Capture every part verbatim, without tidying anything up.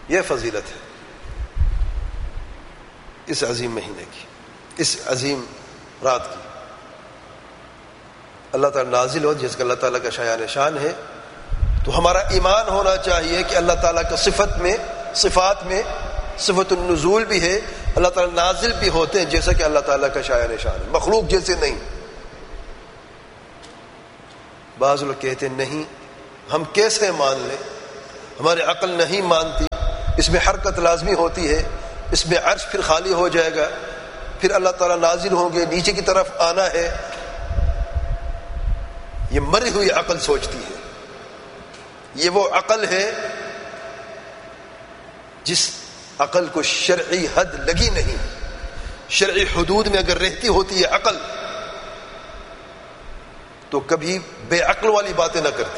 یہ فضیلت ہے اس عظیم مہینے کی، اس عظیم رات کی۔ اللہ تعالیٰ نازل ہو جس کا اللہ تعالیٰ کا شایان شان ہے، تو ہمارا ایمان ہونا چاہیے کہ اللہ تعالیٰ کا صفت میں صفات میں صفت النزول بھی ہے، اللہ تعالیٰ نازل بھی ہوتے ہیں جیسا کہ اللہ تعالیٰ کا شایان شان ہے، مخلوق جیسے نہیں۔ بعض لوگ کہتے ہیں نہیں، ہم کیسے مان لیں، ہماری عقل نہیں مانتی، اس میں حرکت لازمی ہوتی ہے، اس میں عرش پھر خالی ہو جائے گا، پھر اللہ تعالیٰ نازل ہوں گے، نیچے کی طرف آنا ہے۔ یہ مری ہوئی عقل سوچتی ہے، یہ وہ عقل ہے جس عقل کو شرعی حد لگی نہیں، شرعی حدود میں اگر رہتی ہوتی ہے عقل تو کبھی بے عقل والی باتیں نہ کرتی۔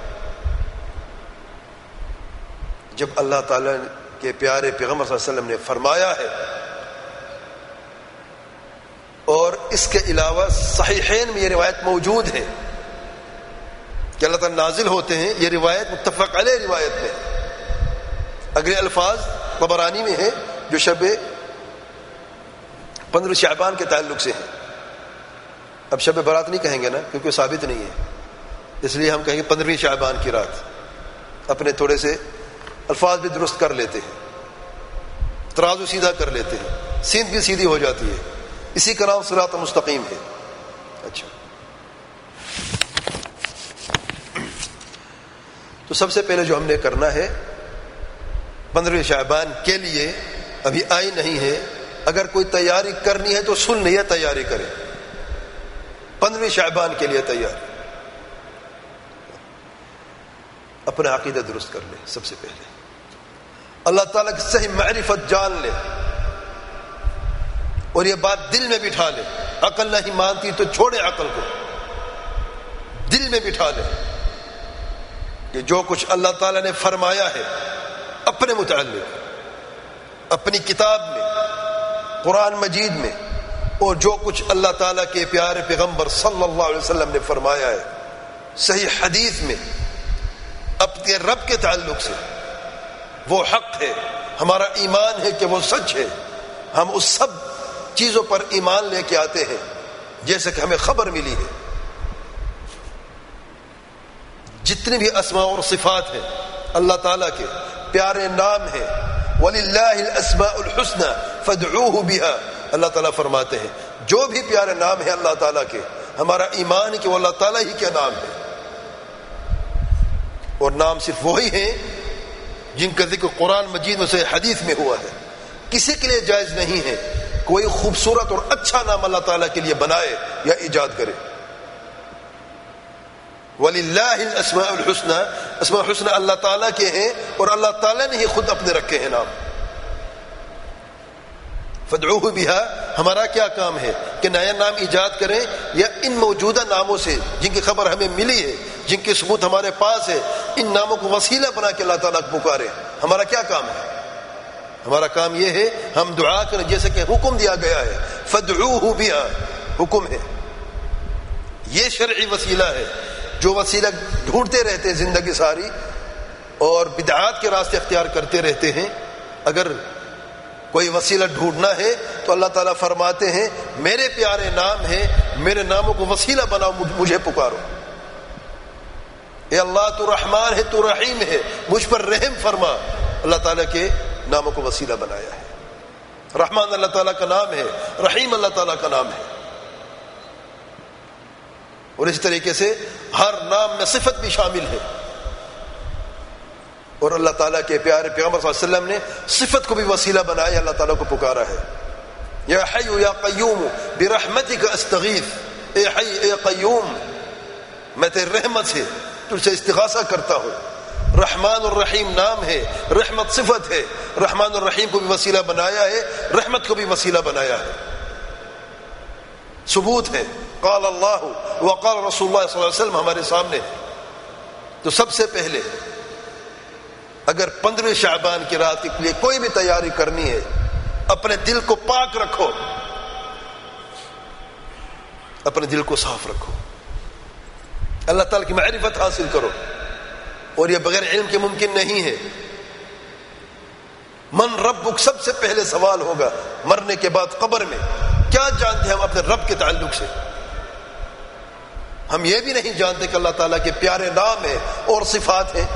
جب اللہ تعالیٰ کے پیارے پیغمبر صلی اللہ علیہ وسلم نے فرمایا ہے، اور اس کے علاوہ صحیحین میں یہ روایت موجود ہے کہ اللہ تعالیٰ نازل ہوتے ہیں، یہ روایت متفق علیہ روایت ہے، اگلے الفاظ طبرانی میں ہیں جو شب پندرہ شعبان کے تعلق سے ہیں۔ اب شب برات نہیں کہیں گے نا، کیونکہ ثابت نہیں ہے، اس لیے ہم کہیں گے پندرہویں شعبان کی رات۔ اپنے تھوڑے سے الفاظ بھی درست کر لیتے ہیں، ترازو سیدھا کر لیتے ہیں، سیندھ بھی سیدھی ہو جاتی ہے، اسی کا نام صراط مستقیم ہے۔ اچھا، تو سب سے پہلے جو ہم نے کرنا ہے پندرہویں شعبان کے لیے، ابھی آئی نہیں ہے، اگر کوئی تیاری کرنی ہے تو سن لیا، تیاری کرے، پندرہویں شعبان کے لیے تیاری، اپنا عقیدہ درست کر لے، سب سے پہلے اللہ تعالیٰ کی صحیح معرفت جان لے، اور یہ بات دل میں بٹھا لے۔ عقل نہیں مانتی تو چھوڑے عقل کو، دل میں بٹھا لے کہ جو کچھ اللہ تعالیٰ نے فرمایا ہے اپنے متعلق، اپنی کتاب میں، قرآن مجید میں، اور جو کچھ اللہ تعالیٰ کے پیارے پیغمبر صلی اللہ علیہ وسلم نے فرمایا ہے صحیح حدیث میں اپنے رب کے تعلق سے، وہ حق ہے، ہمارا ایمان ہے کہ وہ سچ ہے، ہم اس سب چیزوں پر ایمان لے کے آتے ہیں جیسے کہ ہمیں خبر ملی ہے۔ جتنے بھی اسماء اور صفات ہیں اللہ تعالیٰ کے پیارے نام ہیں، وَلِلَّهِ الْأَسْمَاءُ الْحُسْنَى فَادْعُوهُ بِهَا، اللہ تعالیٰ فرماتے ہیں جو بھی پیارے نام ہیں اللہ تعالیٰ کے، ہمارا ایمان ہے کہ وہ اللہ تعالیٰ ہی کے نام ہے، اور نام صرف وہی ہیں جن کا ذکر قرآن مجید میں سے حدیث میں ہوا ہے۔ کسی کے لیے جائز نہیں ہے کوئی خوبصورت اور اچھا نام اللہ تعالیٰ کے لیے بنائے یا ایجاد کرے۔ وَلِلَّهِ الْأَسْمَاءُ الْحُسْنَى، اسماء حسنى اللہ تعالیٰ کے ہیں، اور اللہ تعالیٰ نے ہی خود اپنے رکھے ہیں نام۔ فَادْعُوهُ بِهَا، ہمارا کیا کام ہے کہ نیا نام ایجاد کریں یا ان موجودہ ناموں سے جن کی خبر ہمیں ملی ہے، جن کے ثبوت ہمارے پاس ہے، ان ناموں کو وسیلہ بنا کے اللہ تعالیٰ کو پکاریں۔ ہمارا کیا کام ہے؟ ہمارا کام یہ ہے ہم دعا کریں جیسے کہ حکم دیا گیا ہے، فَادْعُوهُ بِهَا، حکم ہے، یہ شرعی وسیلہ ہے۔ جو وسیلہ ڈھونڈتے رہتے ہیں زندگی ساری اور بدعات کے راستے اختیار کرتے رہتے ہیں، اگر کوئی وسیلہ ڈھونڈنا ہے تو اللہ تعالیٰ فرماتے ہیں میرے پیارے نام ہیں، میرے ناموں کو وسیلہ بناؤ، مجھے پکارو۔ اے اللہ تو رحمان ہے، تو رحیم ہے، مجھ پر رحم فرما۔ اللہ تعالیٰ کے ناموں کو وسیلہ بنایا ہے۔ رحمان اللہ تعالیٰ کا نام ہے، رحیم اللہ تعالیٰ کا نام ہے، اور اس طریقے سے ہر نام میں صفت بھی شامل ہے، اور اللہ تعالیٰ کے پیارے پیغمبر صلی اللہ علیہ وسلم نے صفت کو بھی وسیلہ بنایا، اللہ تعالیٰ کو پکارا ہے، یا حی یا قیوم برحمتک استغیث، اے حی اے قیوم میں تیری رحمت سے تجھ سے استغاثہ کرتا ہوں۔ رحمان الرحیم نام ہے، رحمت صفت ہے، رحمان الرحیم کو بھی وسیلہ بنایا ہے، رحمت کو بھی وسیلہ بنایا ہے، ثبوت ہے، قال اللہ وقال رسول اللہ صلی اللہ علیہ وسلم ہمارے سامنے ہے۔ تو سب سے پہلے اگر پندرہویں شعبان کی رات کے لیے کوئی بھی تیاری کرنی ہے، اپنے دل کو پاک رکھو، اپنے دل کو صاف رکھو، اللہ تعالیٰ کی معرفت حاصل کرو، اور یہ بغیر علم کے ممکن نہیں ہے۔ من ربک سب سے پہلے سوال ہوگا مرنے کے بعد قبر میں. کیا جانتے ہیں ہم اپنے رب کے تعلق سے؟ ہم یہ بھی نہیں جانتے کہ اللہ تعالیٰ کے پیارے نام ہیں اور صفات ہیں.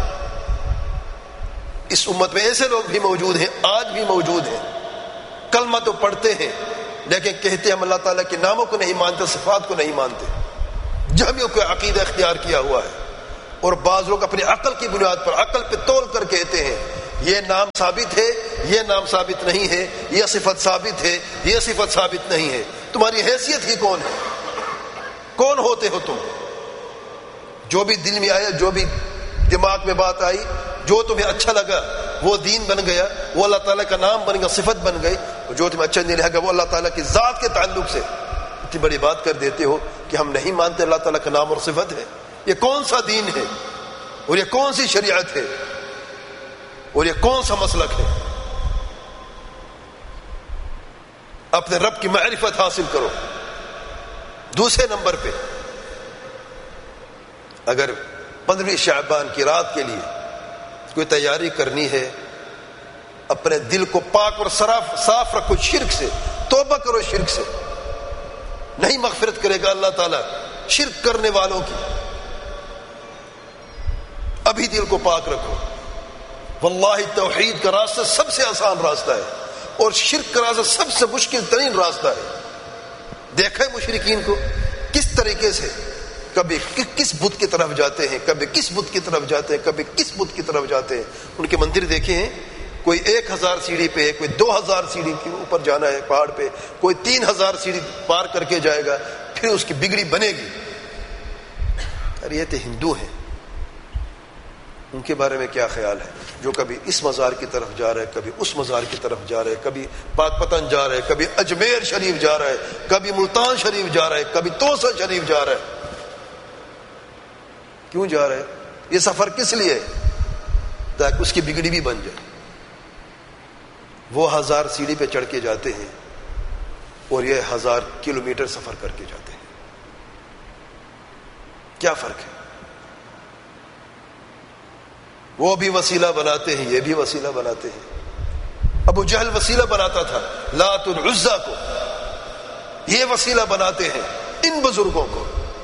اس امت میں ایسے لوگ بھی موجود ہیں، آج بھی موجود ہیں، کلمہ تو پڑھتے ہیں لیکن کہتے ہیں ہم اللہ تعالیٰ کے ناموں کو نہیں مانتے، صفات کو نہیں مانتے. جہمیوں کو عقیدہ اختیار کیا ہوا ہے. اور بعض لوگ اپنی عقل کی بنیاد پر عقل پہ تول کر کہتے ہیں یہ نام ثابت ہے، یہ نام ثابت نہیں ہے، یہ صفت ثابت ہے، یہ صفت ثابت نہیں ہے. تمہاری حیثیت ہی کون ہے؟ کون ہوتے ہو تم؟ جو بھی دل میں آیا، جو بھی دماغ میں بات آئی، جو تمہیں اچھا لگا وہ دین بن گیا، وہ اللہ تعالیٰ کا نام بن گیا، صفت بن گئی. جو تمہیں اچھا نہیں لگا وہ اللہ تعالیٰ کی ذات کے تعلق سے اتنی بڑی بات کر دیتے ہو کہ ہم نہیں مانتے اللہ تعالیٰ کا نام اور صفت ہے. یہ کون سا دین ہے اور یہ کون سی شریعت ہے اور یہ کون سا مسلک ہے؟ اپنے رب کی معرفت حاصل کرو. دوسرے نمبر پہ اگر پندرہویں شعبان کی رات کے لیے کوئی تیاری کرنی ہے، اپنے دل کو پاک اور صاف صاف رکھو شرک سے. توبہ کرو شرک سے. نہیں مغفرت کرے گا اللہ تعالیٰ شرک کرنے والوں کی. ابھی دل کو پاک رکھو. واللہ توحید کا راستہ سب سے آسان راستہ ہے اور شرک کا راستہ سب سے مشکل ترین راستہ ہے. دیکھا ہے مشرکین کو کس طریقے سے کبھی کس بت کی طرف جاتے ہیں، کبھی کس بت کی طرف جاتے ہیں، کبھی کس بت کی طرف جاتے ہیں. ان کے مندر دیکھے ہیں، کوئی ایک ہزار سیڑھی پہ ہے، کوئی دو ہزار سیڑھی کے اوپر جانا ہے پہاڑ پہ، کوئی تین ہزار سیڑھی پار کر کے جائے گا، پھر اس کی بگڑی بنے گی. ارے یہ تو ہندو ہیں، ان کے بارے میں کیا خیال ہے؟ جو کبھی اس مزار کی طرف جا رہا ہے، کبھی اس مزار کی طرف جا رہا ہے، کبھی پاک پتن جا رہا ہے، کبھی اجمیر شریف جا رہا ہے، کبھی ملتان شریف جا رہا ہے، کبھی توسا شریف جا رہا ہے. کیوں جا رہا ہے؟ یہ سفر کس لیے؟ تاکہ اس کی بگڑی بھی بن جائے. وہ ہزار سیڑھی پہ چڑھ کے جاتے ہیں اور یہ ہزار کلومیٹر سفر کر کے جاتے ہیں. کیا فرق ہے؟ وہ بھی وسیلہ بناتے ہیں، یہ بھی وسیلہ بناتے ہیں. ابو جہل وسیلہ بناتا تھا لات العزا کو، یہ وسیلہ بناتے ہیں ان بزرگوں کو.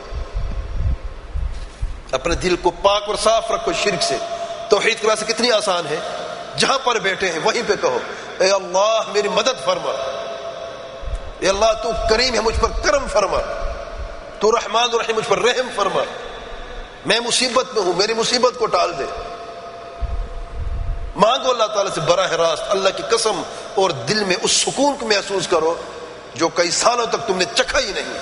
اپنے دل کو پاک اور صاف رکھو شرک سے. توحید کی راستہ کتنی آسان ہے. جہاں پر بیٹھے ہیں وہیں پہ کہو اے اللہ میری مدد فرما، اے اللہ تو کریم ہے مجھ پر کرم فرما، تو رحمان الرحیم مجھ پر رحم فرما، میں مصیبت میں ہوں میری مصیبت کو ٹال دے. مانگو اللہ تعالیٰ سے براہ راست، اللہ کی قسم، اور دل میں اس سکون کو محسوس کرو جو کئی سالوں تک تم نے چکھا ہی نہیں.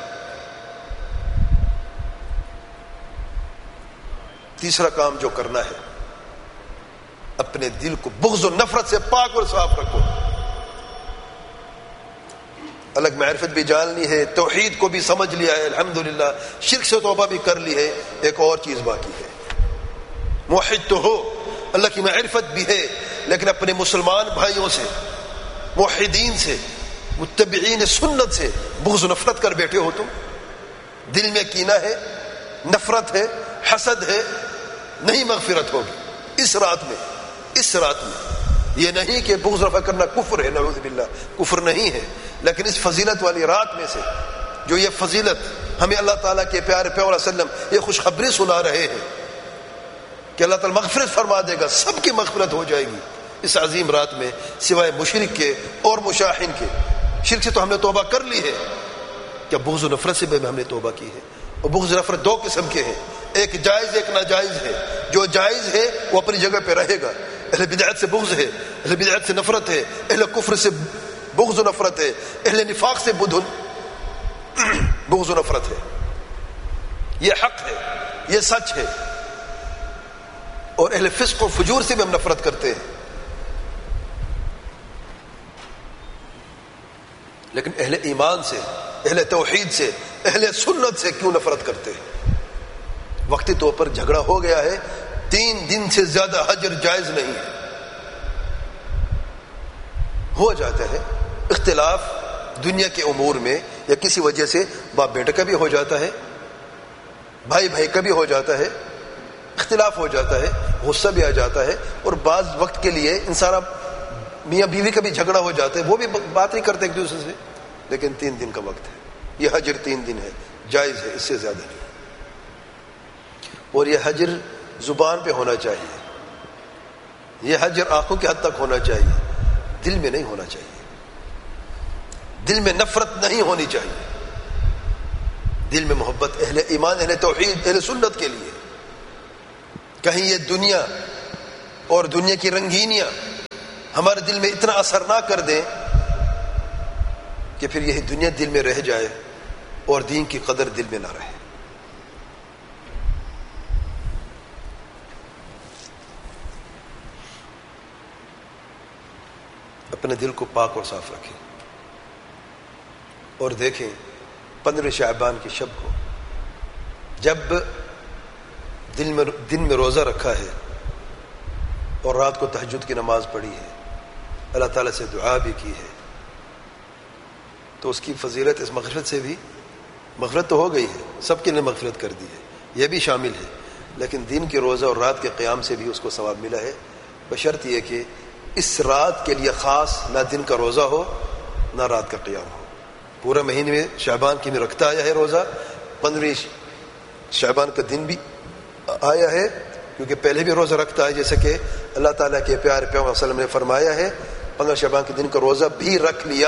تیسرا کام جو کرنا ہے، اپنے دل کو بغض و نفرت سے پاک اور صاف رکھو. الگ معرفت بھی جاننی ہے، توحید کو بھی سمجھ لیا ہے الحمدللہ، شرک سے توبہ بھی کر لی ہے. ایک اور چیز باقی ہے، موحد تو ہو، اللہ کی معرفت بھی ہے، لیکن اپنے مسلمان بھائیوں سے، موحدین سے، متبعین سنت سے بغض و نفرت کر بیٹھے ہو. تم دل میں کینہ ہے، نفرت ہے، حسد ہے. نہیں مغفرت ہوگی اس رات میں. اس رات میں یہ نہیں کہ بغض و نفرت کرنا کفر ہے، نعوذ باللہ کفر نہیں ہے، لیکن اس فضیلت والی رات میں سے جو یہ فضیلت ہمیں اللہ تعالیٰ کے پیارے پیغمبر علیہ وسلم یہ خوشخبری سنا رہے ہیں کہ اللہ تعالیٰ مغفرت فرما دے گا، سب کی مغفرت ہو جائے گی اس عظیم رات میں، سوائے مشرک کے اور مشاحن کے. شرک سے تو ہم نے توبہ کر لی ہے، کیا بغض و نفرت سے بھی ہم نے توبہ کی ہے؟ اور بغض و نفرت دو قسم کے ہیں، ایک جائز ایک ناجائز ہے. جو جائز ہے وہ اپنی جگہ پہ رہے گا. اہل بدعت سے بغض ہے، اہل بدعت سے نفرت ہے، اہل کفر سے بغض و نفرت ہے، اہل نفاق سے بدھن بغض و نفرت ہے. یہ حق ہے، یہ سچ ہے. اور اہل فسق و فجور سے بھی ہم نفرت کرتے ہیں، لیکن اہل ایمان سے، اہل توحید سے، اہل سنت سے کیوں نفرت کرتے ہیں؟ وقتی طور پر جھگڑا ہو گیا ہے، تین دن سے زیادہ حجر جائز نہیں ہے. ہو جاتا ہے اختلاف دنیا کے امور میں، یا کسی وجہ سے باپ بیٹے کا بھی ہو جاتا ہے، بھائی بھائی کا بھی ہو جاتا ہے، اختلاف ہو جاتا ہے، غصہ بھی آ جاتا ہے، اور بعض وقت کے لیے انسان میاں بیوی کا بھی جھگڑا ہو جاتا ہے، وہ بھی بات نہیں کرتے ایک دوسرے سے، لیکن تین دن کا وقت ہے، یہ حجر تین دن ہے، جائز ہے، اس سے زیادہ نہیں۔ اور یہ حجر زبان پہ ہونا چاہیے، یہ حجر آنکھوں کے حد تک ہونا چاہیے، دل میں نہیں ہونا چاہیے، دل میں نفرت نہیں ہونی چاہیے، دل میں محبت اہل ایمان، اہل توحید، اہل سنت کے لیے۔ کہیں یہ دنیا اور دنیا کی رنگینیاں ہمارے دل میں اتنا اثر نہ کر دیں کہ پھر یہی دنیا دل میں رہ جائے اور دین کی قدر دل میں نہ رہے۔ اپنے دل کو پاک اور صاف رکھیں اور دیکھیں پندرہ شعبان کی شب کو جب دل میں دن میں روزہ رکھا ہے اور رات کو تہجد کی نماز پڑھی ہے، اللہ تعالیٰ سے دعا بھی کی ہے، تو اس کی فضیلت اس مغفرت سے بھی، مغفرت تو ہو گئی ہے، سب کے لیے مغفرت کر دی ہے، یہ بھی شامل ہے، لیکن دن کے روزہ اور رات کے قیام سے بھی اس کو ثواب ملا ہے، بشرط یہ کہ اس رات کے لیے خاص نہ دن کا روزہ ہو نہ رات کا قیام ہو۔ پورے مہینے میں شعبان کی میں رکھتا آیا ہے روزہ، پندرہ شعبان کا دن بھی آیا ہے، کیونکہ پہلے بھی روزہ رکھتا ہے، جیسے کہ اللہ تعالیٰ کے پیارے پیغمبر صلی اللہ علیہ وسلم نے فرمایا ہے، پندرہ شعبان کے دن کا روزہ بھی رکھ لیا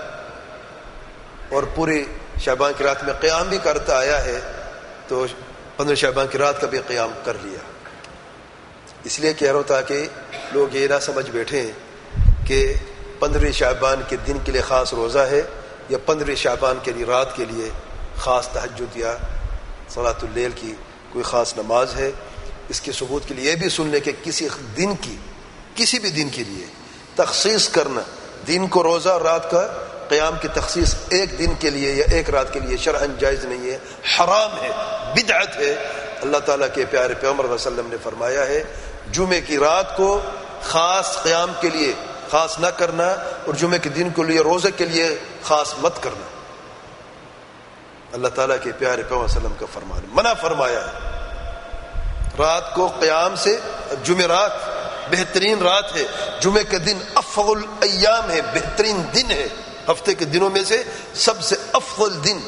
اور پوری شعبان کی رات میں قیام بھی کرتا آیا ہے، تو پندرہ شعبان کی رات کا بھی قیام کر لیا۔ اس لیے کہہ رہا ہوں تاکہ لوگ یہ نہ سمجھ بیٹھیں کہ پندرہ شعبان کے دن کے لیے خاص روزہ ہے یا پندرہ شعبان کے لیے رات کے لیے خاص تہجد یا صلاۃ اللیل کی کوئی خاص نماز ہے۔ اس کے ثبوت کے لیے یہ بھی سن لیں کہ کسی دن کی، کسی بھی دن کے لیے تخصیص کرنا، دن کو روزہ اور رات کا قیام کی تخصیص ایک دن کے لیے یا ایک رات کے لیے شرعاً جائز نہیں ہے، حرام ہے، بدعت ہے۔ اللہ تعالیٰ کے پیارے پیغمبر صلی اللہ علیہ وسلم نے فرمایا ہے جمعے کی رات کو خاص قیام کے لیے خاص نہ کرنا اور جمعے کے دن کے لیے روزے کے لیے خاص مت کرنا۔ اللہ تعالیٰ کے پیارے پیغمبر صلی اللہ علیہ وسلم کا فرمان، منع فرمایا ہے رات کو قیام سے۔ جمعرات بہترین رات ہے، جمعے کے دن افضل الایام ہے، بہترین دن ہے، ہفتے کے دنوں میں سے سب سے افضل دن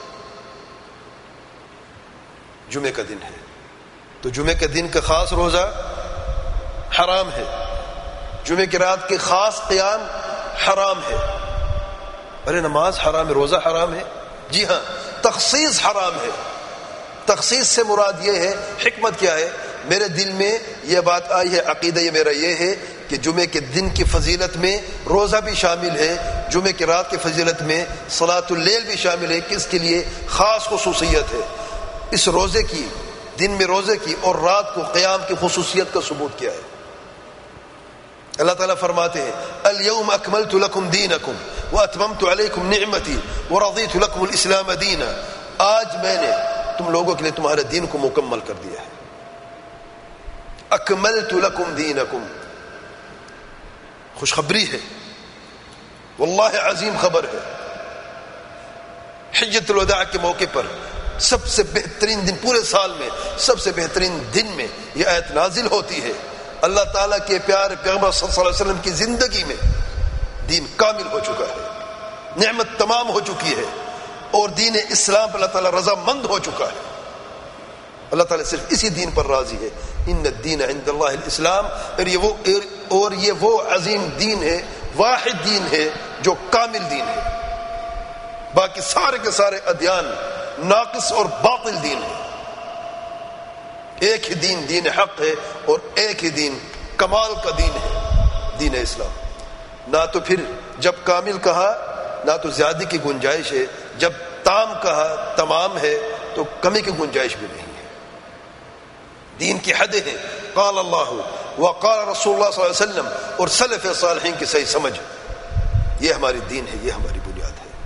جمعے کا دن ہے، تو جمعے کے دن کا خاص روزہ حرام ہے، جمعے کی رات کے خاص قیام حرام ہے۔ ارے نماز حرام ہے، روزہ حرام ہے؟ جی ہاں، تخصیص حرام ہے۔ تخصیص سے مراد یہ ہے، حکمت کیا ہے؟ میرے دل میں یہ بات آئی ہے، عقیدہ یہ میرا یہ ہے کہ جمعے کے دن کی فضیلت میں روزہ بھی شامل ہے، جمعے کی رات کی فضیلت میں صلاۃ اللیل بھی شامل ہے، کہ اس کے لیے خاص خصوصیت ہے۔ اس روزے کی، دن میں روزے کی اور رات کو قیام کی خصوصیت کا ثبوت کیا ہے؟ اللہ تعالیٰ فرماتے ہیں الیوم اکملت لکم دینکم واتممت علیکم نعمتی ورضیت لکم الاسلام دینا، آج میں نے تم لوگوں کے لیے تمہارے دین کو مکمل کر دیا ہے۔ اکملت لکم دینکم، خوشخبری ہے، واللہ عظیم خبر ہے۔ حجۃ الوداع کے موقع پر سب سے بہترین دن، پورے سال میں سب سے بہترین دن میں یہ آیت نازل ہوتی ہے۔ اللہ تعالیٰ کے پیارے پیغمبر صلی اللہ علیہ وسلم کی زندگی میں دین کامل ہو چکا ہے، نعمت تمام ہو چکی ہے، اور دین اسلام پر اللہ تعالیٰ رضا مند ہو چکا ہے۔ اللہ تعالیٰ صرف اسی دین پر راضی ہے، ان الدین عند اللہ الاسلام، اور یہ وہ اور یہ وہ عظیم دین ہے، واحد دین ہے جو کامل دین ہے، باقی سارے کے سارے ادیان ناقص اور باطل دین ہے۔ ایک ہی دین دین حق ہے اور ایک ہی دین کمال کا دین ہے، دین اسلام۔ نہ تو پھر جب کامل کہا نہ تو زیادہ کی گنجائش ہے، جب تام کہا تمام ہے تو کمی کی گنجائش بھی نہیں ہے۔ دین کی حدیں ہیں، قال اللہ وقال رسول اللہ صلی اللہ علیہ وسلم اور سلف صالحین کی صحیح سمجھ، یہ ہماری دین ہے، یہ ہماری بنیاد ہے۔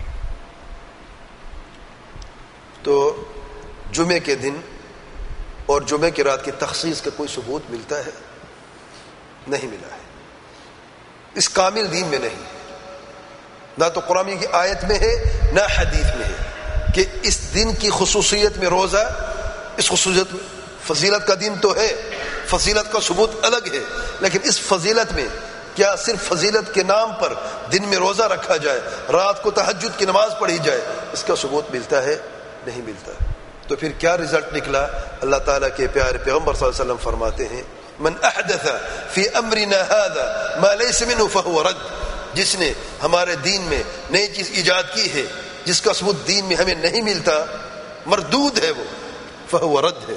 تو جمعے کے دن اور جمعے کی رات کی تخصیص کا کوئی ثبوت ملتا ہے؟ نہیں ملا ہے، اس کامل دین میں نہیں، نہ تو قرآن کی آیت میں ہے نہ حدیث میں ہے کہ اس دن کی خصوصیت میں روزہ، اس خصوصیت میں فضیلت کا دن تو ہے، فضیلت کا ثبوت الگ ہے، لیکن اس فضیلت میں کیا صرف فضیلت کے نام پر دن میں روزہ رکھا جائے، رات کو تہجد کی نماز پڑھی جائے، اس کا ثبوت ملتا ہے؟ نہیں ملتا. تو پھر کیا رزلٹ نکلا؟ اللہ تعالیٰ کے پیارے پیغمبر صلی اللہ علیہ وسلم فرماتے ہیں من احدث فی امرنا هذا ما ليس منه فهو رد. جس نے ہمارے دین میں نئی چیز ایجاد کی ہے جس کا ثبوت دین میں ہمیں نہیں ملتا، مردود ہے وہ، فهو رد ہے.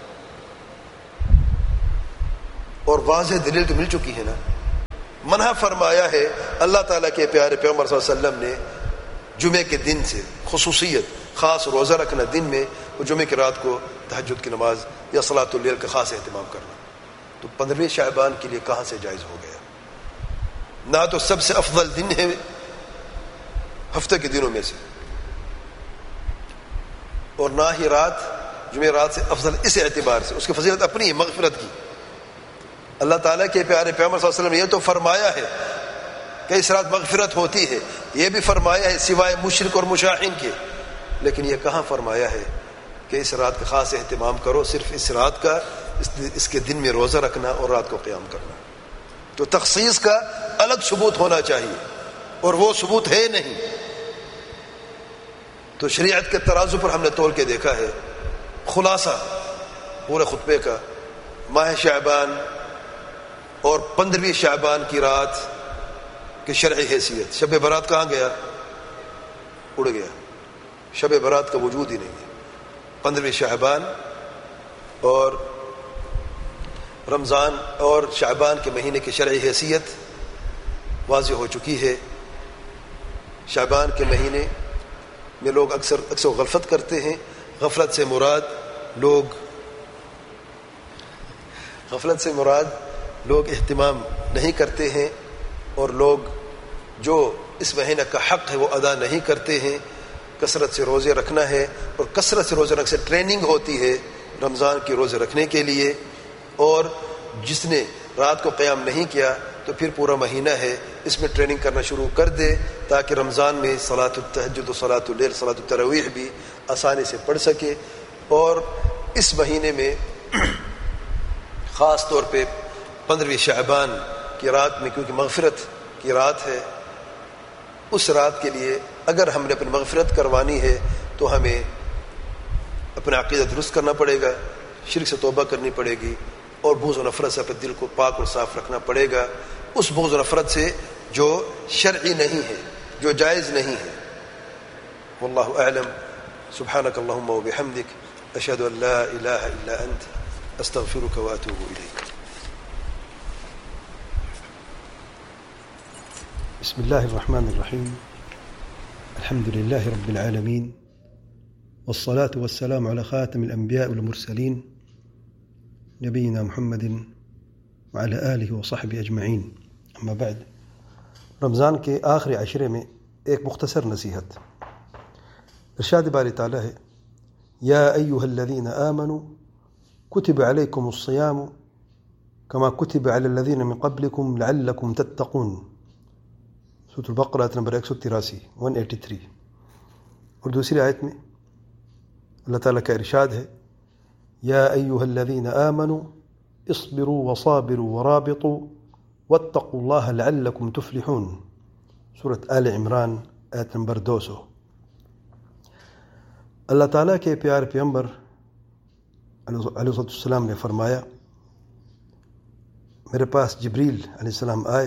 اور واضح دلیل تو مل چکی ہے نا. منع فرمایا ہے اللہ تعالیٰ کے پیارے پیغمبر صلی اللہ علیہ وسلم نے جمعے کے دن سے، خصوصیت خاص روزہ رکھنا دن میں، اور جمعے کی رات کو تہجد کی نماز یا صلاۃ اللیل کا خاص اہتمام کرنا. تو پندرہویں شعبان کے لیے کہاں سے جائز ہو گیا؟ نہ تو سب سے افضل دن ہے ہفتے کے دنوں میں سے، اور نہ ہی رات جمعہ رات سے افضل اس اعتبار سے، اس کی فضیلت اپنی ہے مغفرت کی. اللہ تعالیٰ کے پیارے پیغمبر صلی اللہ علیہ وسلم نے یہ تو فرمایا ہے کہ اس رات مغفرت ہوتی ہے، یہ بھی فرمایا ہے سوائے مشرک اور مشاہین کے، لیکن یہ کہاں فرمایا ہے کہ اس رات کا خاص اہتمام کرو، صرف اس رات کا، اس کے دن میں روزہ رکھنا اور رات کو قیام کرنا. تو تخصیص کا الگ ثبوت ہونا چاہیے، اور وہ ثبوت ہے نہیں. تو شریعت کے ترازو پر ہم نے تول کے دیکھا ہے. خلاصہ پورے خطبے کا، ماہ شعبان اور پندرہویں شعبان کی رات کی شرعی حیثیت. شب برات کہاں گیا؟ اڑ گیا. شب برات کا وجود ہی نہیں ہے. پندرہویں شعبان اور رمضان اور شعبان کے مہینے کی شرعی حیثیت واضح ہو چکی ہے. شعبان کے مہینے میں لوگ اکثر اکثر غفلت کرتے ہیں. غفلت سے مراد لوگ غفلت سے مراد لوگ اہتمام نہیں کرتے ہیں، اور لوگ جو اس مہینہ کا حق ہے وہ ادا نہیں کرتے ہیں. کثرت سے روزے رکھنا ہے، اور کثرت سے روزے رکھنے سے ٹریننگ ہوتی ہے رمضان کی روزے رکھنے کے لیے. اور جس نے رات کو قیام نہیں کیا تو پھر پورا مہینہ ہے اس میں ٹریننگ کرنا شروع کر دے، تاکہ رمضان میں صلاۃ التہجد و صلاۃ اللیل، صلاۃ التراویح بھی آسانی سے پڑھ سکے. اور اس مہینے میں خاص طور پہ پندرہویں شعبان کی رات میں، کیونکہ مغفرت کی رات ہے، اس رات کے لیے اگر ہم نے اپنی مغفرت کروانی ہے تو ہمیں اپنا عقیدہ درست کرنا پڑے گا، شرک سے توبہ کرنی پڑے گی، اور بغض و نفرت سے اپنے دل کو پاک اور صاف رکھنا پڑے گا. اس بغض و نفرت سے جو شرعی نہیں ہے، جو جائز نہیں ہے. واللہ اعلم. سبحانک اللہم و بحمدک، اشہد ان لا الہ الا انت، استغفرک و اتوب الیک. بسم اللہ الرحمن الرحیم. الحمد للہ رب العالمین، والصلاة والسلام على خاتم الانبیاء والمرسلین نبینا محمد وعلى آلہ وصحبہ اجمعین. اما بعد، رمضان کے آخری عشرے میں ایک مختصر نصیحت. ارشاد باری تعالیٰ ہے یا ایہا الذین آمنوا کتب علیکم الصیام کما کتب علی الذین من قبلکم لعلکم تتقون. سورۃ البقرہ آیت نمبر ایک سو تراسی ون ایٹی تھری. اور دوسری آیت میں اللہ تعالیٰ کا ارشاد ہے یا ایہا الذین آمنوا اصبروا وصابروا ورابطوا واتقوا اللہ لعلکم تفلحون. سورۃ آل عمران آیت نمبر دو سو. اللہ تعالیٰ کے پیارے پیغمبر علیہ السلام نے فرمایا، میرے پاس جبریل علیہ السلام آئے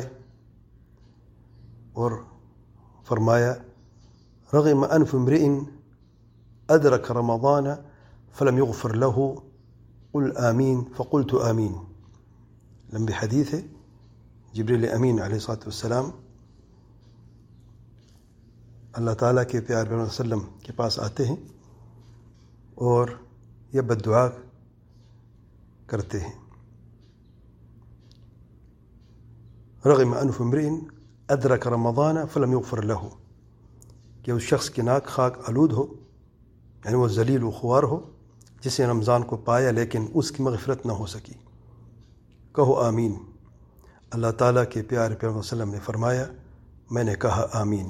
اور فرمایا رغم انف امرئ ادرک رمضان فلم یغفر له قل آمین فقلت آمین. لمبی حدیث ہے. جبریل امین علیہ الصلوۃ والسلام اللہ تعالیٰ کے پیارے پیغمبر صلی اللہ علیہ وسلم کے پاس آتے ہیں اور یہ بد دعا کرتے ہیں، رغم انف امرئ ادرک رمضان فلم یغفر له، کہ اس شخص کی ناک خاک آلود ہو، یعنی وہ ذلیل و خوار ہو، جس نے رمضان کو پایا لیکن اس کی مغفرت نہ ہو سکی. کہو آمین. اللہ تعالیٰ کے پیارے پیغمبر صلی اللہ علیہ وسلم نے فرمایا میں نے کہا آمین.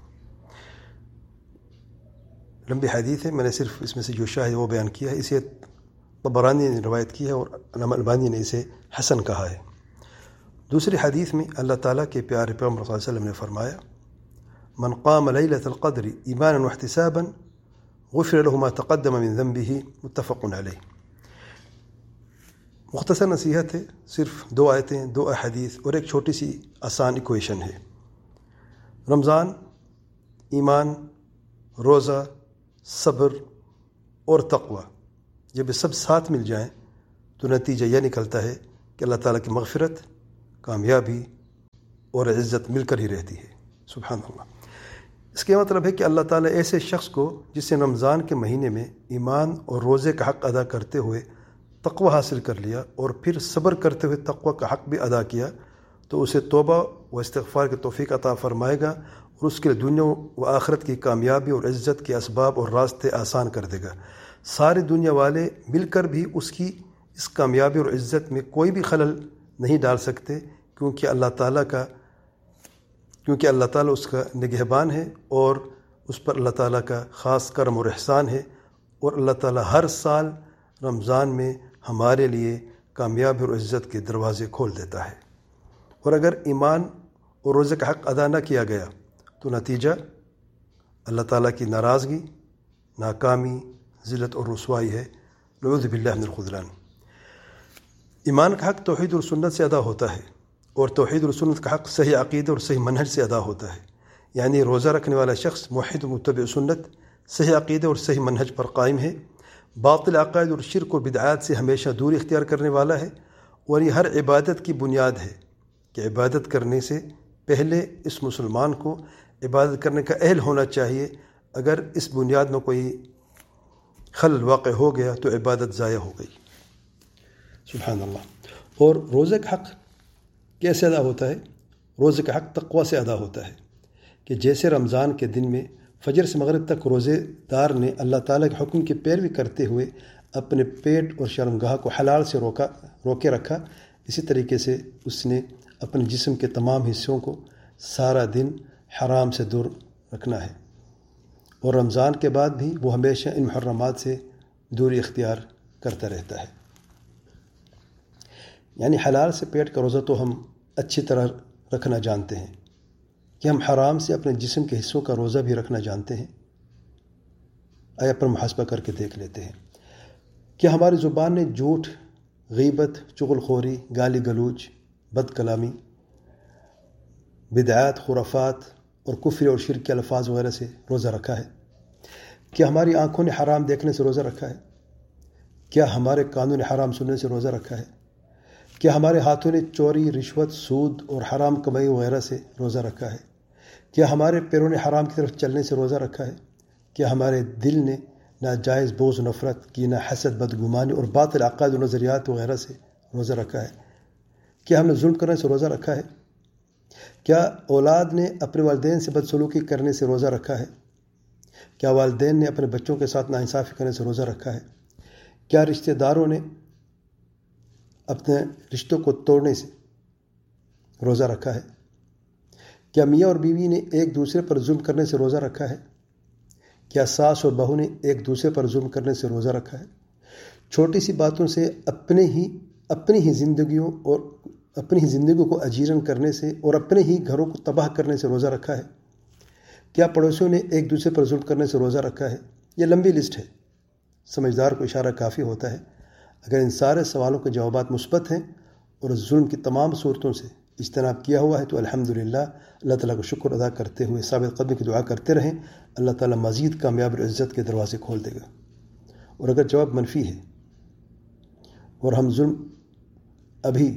لمبی حدیث ہے، میں نے صرف اس میں سے جو شاہد وہ بیان کیا ہے. اسے طبرانی نے روایت کی ہے اور علامہ البانی نے اسے حسن کہا ہے. دوسری حدیث میں اللہ تعالیٰ کے پیارے پیغمبر صلی اللہ علیہ وسلم نے فرمایا من قام لیلۃ القدر ایمانا واحتسابا غفر له ما تقدم من ذنبه متفق علیہ۔ مختصر نصیحت ہے، صرف دو آیتیں، دو احادیث اور ایک چھوٹی سی آسان ایکویشن ہے۔ رمضان، ایمان، روزہ، صبر اور تقوی جب یہ سب ساتھ مل جائیں تو نتیجہ یہ نکلتا ہے کہ اللہ تعالیٰ کی مغفرت، کامیابی اور عزت مل کر ہی رہتی ہے۔ سبحان اللہ۔ اس کا مطلب ہے کہ اللہ تعالیٰ ایسے شخص کو جس نے رمضان کے مہینے میں ایمان اور روزے کا حق ادا کرتے ہوئے تقوی حاصل کر لیا اور پھر صبر کرتے ہوئے تقوی کا حق بھی ادا کیا، تو اسے توبہ و استغفار کی توفیق عطا فرمائے گا اور اس کے لیے دنیا و آخرت کی کامیابی اور عزت کے اسباب اور راستے آسان کر دے گا۔ ساری دنیا والے مل کر بھی اس کی اس کامیابی اور عزت میں کوئی بھی خلل نہیں ڈال سکتے، کیونکہ اللہ تعالیٰ کا کیونکہ اللہ تعالیٰ اس کا نگہبان ہے اور اس پر اللہ تعالیٰ کا خاص کرم اور احسان ہے، اور اللہ تعالیٰ ہر سال رمضان میں ہمارے لیے کامیابی اور عزت کے دروازے کھول دیتا ہے۔ اور اگر ایمان اور روزے کا حق ادا نہ کیا گیا تو نتیجہ اللہ تعالیٰ کی ناراضگی، ناکامی، ذلت اور رسوائی ہے، نعوذ باللہ من الخذلان۔ ایمان کا حق توحید اور سنت سے ادا ہوتا ہے، اور توحید اور سنت کا حق صحیح عقیدہ اور صحیح منہج سے ادا ہوتا ہے، یعنی روزہ رکھنے والا شخص موحد و متبع سنت، صحیح عقیدہ اور صحیح منہج پر قائم ہے، باطل عقائد اور شرک و بدعات سے ہمیشہ دوری اختیار کرنے والا ہے، اور یہ ہر عبادت کی بنیاد ہے کہ عبادت کرنے سے پہلے اس مسلمان کو عبادت کرنے کا اہل ہونا چاہیے۔ اگر اس بنیاد میں کوئی خلل واقع ہو گیا تو عبادت ضائع ہو گئی۔ سبحان اللہ۔ اور روزے کا حق کیسے ادا ہوتا ہے؟ روزے کا حق تقوی سے ادا ہوتا ہے کہ جیسے رمضان کے دن میں فجر سے مغرب تک روزے دار نے اللہ تعالیٰ کے حکم کی پیروی کرتے ہوئے اپنے پیٹ اور شرمگاہ کو حلال سے روکا روکے رکھا، اسی طریقے سے اس نے اپنے جسم کے تمام حصوں کو سارا دن حرام سے دور رکھنا ہے، اور رمضان کے بعد بھی وہ ہمیشہ ان محرمات سے دوری اختیار کرتا رہتا ہے۔ یعنی حلال سے پیٹ کا روزہ تو ہم اچھی طرح رکھنا جانتے ہیں، کہ ہم حرام سے اپنے جسم کے حصوں کا روزہ بھی رکھنا جانتے ہیں؟ آیا پر محاسبہ کر کے دیکھ لیتے ہیں کہ ہماری زبان نے جھوٹ، غیبت، چغل خوری، گالی گلوچ، بد کلامی، بدعات، خرافات اور کفر اور شرک کے الفاظ وغیرہ سے روزہ رکھا ہے؟ کیا ہماری آنکھوں نے حرام دیکھنے سے روزہ رکھا ہے؟ کیا ہمارے کانوں نے حرام سننے سے روزہ رکھا ہے؟ کیا ہمارے ہاتھوں نے چوری، رشوت، سود اور حرام کمائی وغیرہ سے روزہ رکھا ہے؟ کیا ہمارے پیروں نے حرام کی طرف چلنے سے روزہ رکھا ہے؟ کیا ہمارے دل نے ناجائز بغض، نفرت، کینہ، حسد، بدگمانی اور باطل عقائد و نظریات وغیرہ سے روزہ رکھا ہے؟ کیا ہم نے ظلم کرنے سے روزہ رکھا ہے؟ کیا اولاد نے اپنے والدین سے بدسلوکی کرنے سے روزہ رکھا ہے؟ کیا والدین نے اپنے بچوں کے ساتھ ناانصافی کرنے سے روزہ رکھا ہے؟ کیا رشتہ داروں نے اپنے رشتوں کو توڑنے سے روزہ رکھا ہے؟ کیا میاں اور بیوی نے ایک دوسرے پر ظلم کرنے سے روزہ رکھا ہے؟ کیا ساس اور بہو نے ایک دوسرے پر ظلم کرنے سے روزہ رکھا ہے؟ چھوٹی سی باتوں سے اپنے ہی اپنی ہی زندگیوں اور اپنی ہی زندگیوں کو اجیرن کرنے سے اور اپنے ہی گھروں کو تباہ کرنے سے روزہ رکھا ہے؟ کیا پڑوسیوں نے ایک دوسرے پر ظلم کرنے سے روزہ رکھا ہے؟ یہ لمبی لسٹ ہے، سمجھدار کو اشارہ کافی ہوتا ہے۔ اگر ان سارے سوالوں کے جوابات مثبت ہیں اور ظلم کی تمام صورتوں سے اجتناب کیا ہوا ہے تو الحمدللہ اللہ تعالیٰ کو شکر ادا کرتے ہوئے ثابت قدمی کی دعا کرتے رہیں، اللہ تعالیٰ مزید کامیابی اور عزت کے دروازے کھول دے گا۔ اور اگر جواب منفی ہے اور ہم ظلم ابھی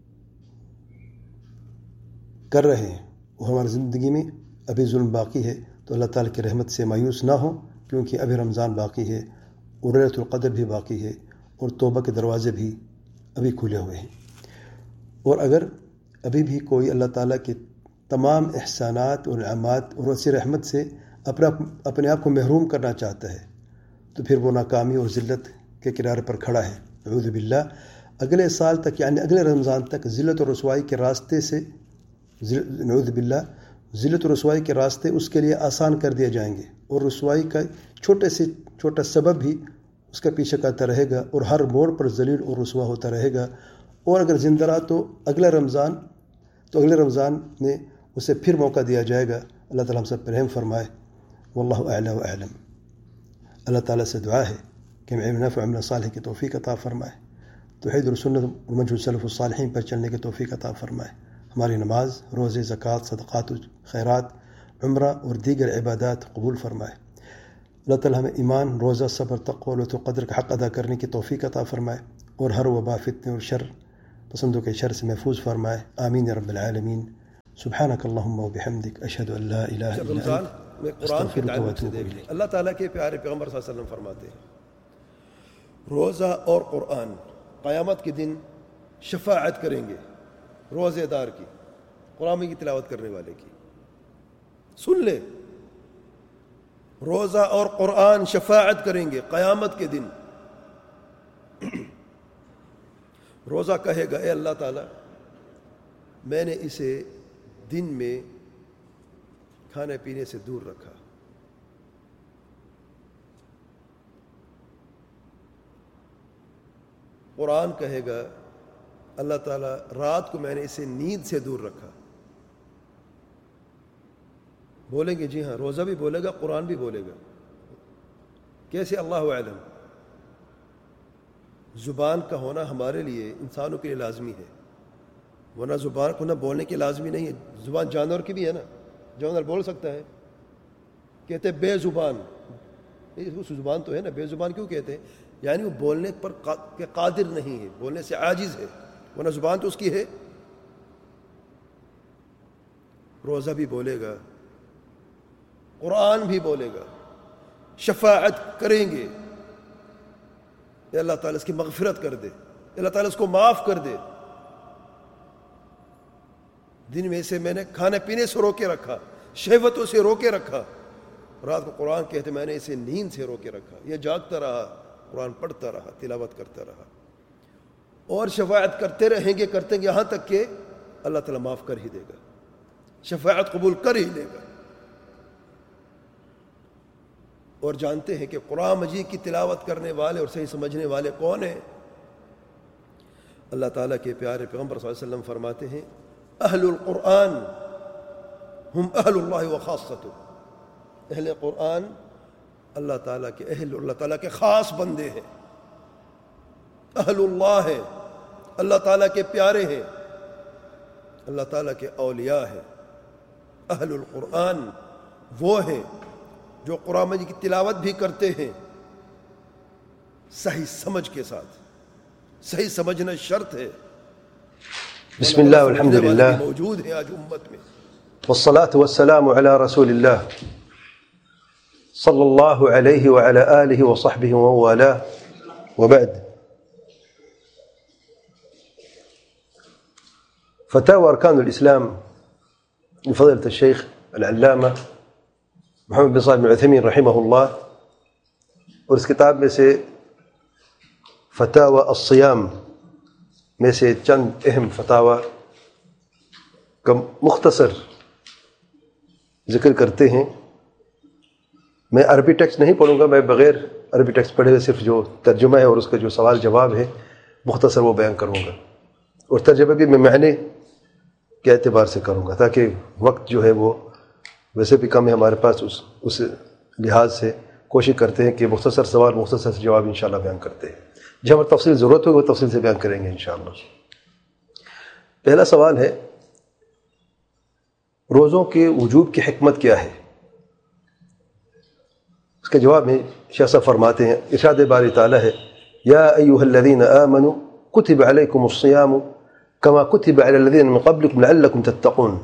کر رہے ہیں اور ہماری زندگی میں ابھی ظلم باقی ہے تو اللہ تعالیٰ کی رحمت سے مایوس نہ ہوں، کیونکہ ابھی رمضان باقی ہے اور لیلۃ القدر بھی باقی ہے اور توبہ کے دروازے بھی ابھی کھلے ہوئے ہیں۔ اور اگر ابھی بھی کوئی اللہ تعالیٰ کے تمام احسانات اور انعامات اور وسیع رحمت سے اپنا اپنے آپ کو محروم کرنا چاہتا ہے تو پھر وہ ناکامی اور ذلت کے کنارے پر کھڑا ہے، اعوذ باللہ۔ اگلے سال تک یعنی اگلے رمضان تک ذلت اور رسوائی کے راستے سے نعوذ باللہ ذلت و رسوائی کے راستے اس کے لیے آسان کر دیے جائیں گے، اور رسوائی کا چھوٹے سے چھوٹا سبب بھی اس کا پیچھے کرتا رہے گا اور ہر موڑ پر ذلیل اور رسوا ہوتا رہے گا۔ اور اگر زندہ رہا تو اگلا رمضان تو اگلے رمضان میں اسے پھر موقع دیا جائے گا. اللہ تعالیٰ ہم سب پر رحم فرمائے. واللہ اعلی و اعلم. اللہ تعالیٰ سے دعا ہے کہ ہمیں علم نافع و عمل صالح کی توفیق عطا فرمائے. توحید السنت منہج سلف الصالحین پر چلنے کی توفیق عطا فرمائے. ہماری نماز، روزے، زکوٰۃ، صدقات، خیرات، عمرہ اور دیگر عبادات قبول فرمائے. اللہ تعالیٰ ہمیں ایمان، روزہ، صبر، تقوی و لطف و قدر کا حق ادا کرنے کی توفیق عطا فرمائے اور ہر وبا، فتنے اور شر پسندوں کے شر سے محفوظ فرمائے. آمین یا رب العالمین. سبحانک اللہم و بحمدک، اشہد ان لا الہ الا انت، میں قرآن کے تعلق سے دیکھ لیں. اللہ تعالیٰ کے پیارے پیغمبر صلی اللہ علیہ وسلم فرماتے ہیں روزہ اور قرآن قیامت کے دن شفاعت کریں گے روزے دار کی، قرآن کی تلاوت کرنے والے کی. سن لے، روزہ اور قرآن شفاعت کریں گے قیامت کے دن. روزہ کہے گا اے اللہ تعالیٰ میں نے اسے دن میں کھانے پینے سے دور رکھا. قرآن کہے گا اللہ تعالیٰ رات کو میں نے اسے نیند سے دور رکھا. بولیں گے جی ہاں، روزہ بھی بولے گا، قرآن بھی بولے گا. کیسے؟ اللہ اعلم. زبان کا ہونا ہمارے لیے، انسانوں کے لیے لازمی ہے، ورنہ زبان کو نہ بولنے کی لازمی نہیں ہے. زبان جانور کی بھی ہے نا، جانور بول سکتا ہے. کہتے ہیں بے زبان، اس زبان تو ہے نا، بے زبان کیوں کہتے ہیں؟ یعنی وہ بولنے پر قادر نہیں ہے، بولنے سے عاجز ہے، ورنہ زبان تو اس کی ہے. روزہ بھی بولے گا، قرآن بھی بولے گا، شفاعت کریں گے. اے اللہ تعالیٰ اس کی مغفرت کر دے، اللہ تعالیٰ اس کو معاف کر دے. دن میں سے میں نے کھانے پینے سے روکے رکھا، شہوتوں سے روکے رکھا. رات کو قرآن کہتے میں نے اسے نیند سے روکے رکھا. یہ جاگتا رہا، قرآن پڑھتا رہا، تلاوت کرتا رہا، اور شفاعت کرتے رہیں گے کرتے گے یہاں تک کہ اللہ تعالیٰ معاف کر ہی دے گا، شفاعت قبول کر ہی لے گا. اور جانتے ہیں کہ قرآن مجید کی تلاوت کرنے والے اور صحیح سمجھنے والے کون ہیں؟ اللہ تعالیٰ کے پیارے پیغمبر صلی اللہ علیہ وسلم فرماتے ہیں اہل القرآن ہم اہل اللہ و خاصتہ. اہل قرآن اللہ تعالیٰ کے اہل، اللہ تعالیٰ کے خاص بندے ہیں. اہل اللہ ہے، اللہ تعالیٰ کے پیارے ہیں، اللہ تعالیٰ کے اولیاء ہیں. اہل القرآن وہ ہیں جو قرآن مجید کی تلاوت بھی کرتے ہیں صحیح سمجھ کے ساتھ. صحیح سمجھنا شرط ہے. بسم اللہ والحمد للہ موجود ہے آج امت میں. والصلاة والسلام على رسول اللہ صلی اللہ علیہ وعلى آلہ وصحبہ وموالاه وبعد. فتاوى أركان الإسلام لفضيلة الشيخ العلامة محمد بن صالح بن عثيمين رحمه الله. اور اس کتاب میں سے فتاوى الصيام میں سے چند اہم فتاوی کا مختصر ذکر کرتے ہیں. میں عربی ٹیکسٹ نہیں پڑھوں گا، میں بغیر عربی ٹیکسٹ پڑھے ہوئے صرف جو ترجمہ ہے اور اس کا جو سوال جواب ہے مختصر وہ بیان کروں گا، اور ترجمہ بھی میں معنی کے اعتبار سے کروں گا تاکہ وقت جو ہے وہ ویسے بھی کم ہے ہمارے پاس، اس اس لحاظ سے کوشش کرتے ہیں کہ مختصر سوال مختصر جواب انشاءاللہ بیان کرتے ہیں. جہاں ہمیں تفصیل ضرورت ہوگی وہ تفصیل سے بیان کریں گے انشاءاللہ. پہلا سوال ہے روزوں کے وجوب کی حکمت کیا ہے؟ اس کے جواب میں شیخ صاحب فرماتے ہیں، ارشاد باری تعالیٰ ہے یا ایھا الذین آمنوا کتب علیکم الصیام کما کتب علی الذین من قبلکم لعلکم تتقون.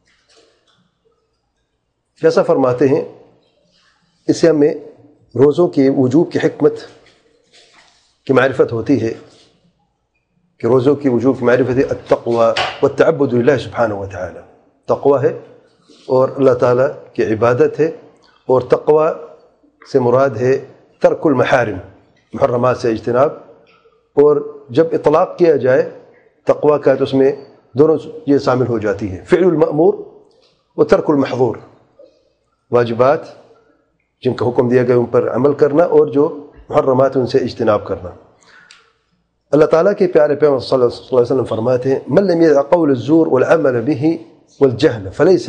شیخ صاحب فرماتے ہیں اس سے ہمیں روزوں کے وجوب کی حکمت کی معرفت ہوتی ہے کہ روزوں کی وجوب کی معرفت ہے التقوی والتعبد للہ سبحانہ وتعالی. تقوی ہے اور اللہ تعالیٰ کی عبادت ہے، اور تقوی سے مراد ہے ترک المحارم، محرمات سے اجتناب. اور جب اطلاق کیا جائے تقوی کا تو اس میں دونوں یہ شامل ہو جاتی ہے، فعل المأمور و ترک المحظور، واجبات جن کا حکم دیا گیا ان پر عمل کرنا اور جو محرمات ان سے اجتناب کرنا. اللہ تعالیٰ کے پیارے پیغمبر صلی اللہ علیہ وسلم فرماتے ہیں من لم يدع قول الزور والعمل به والجهل فليس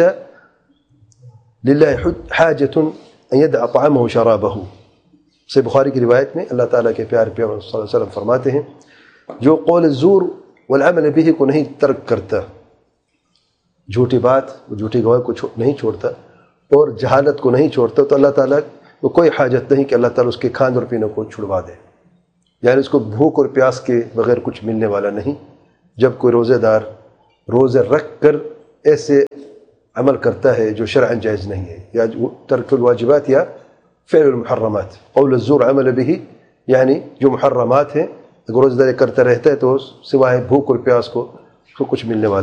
لله حاجة ان يدع طعامه وشرابه. صحیح بخاری کی روایت میں اللہ تعالیٰ کے پیارے پیغمبر صلی اللہ علیہ وسلم فرماتے ہیں جو قول الزور والعمل به کو نہیں ترک کرتا، جھوٹی بات جھوٹی گواہی کو نہیں چھوڑتا اور جہالت کو نہیں چھوڑتا، تو اللہ تعالیٰ کو کوئی حاجت نہیں کہ اللہ تعالیٰ اس کے کھانے اور پینے کو چھڑوا دے. یعنی اس کو بھوک اور پیاس کے بغیر کچھ ملنے والا نہیں. جب کوئی روزے دار روزے رکھ کر ایسے عمل کرتا ہے جو شرعاً جائز نہیں ہے، یا ترک الواجبات یا فعل المحرمات، قول الزور عمل به، یعنی جو محرمات ہیں اگر روزے داری کرتا رہتا ہے تو سوائے بھوک اور پیاس کو اس کو کچھ ملنے والا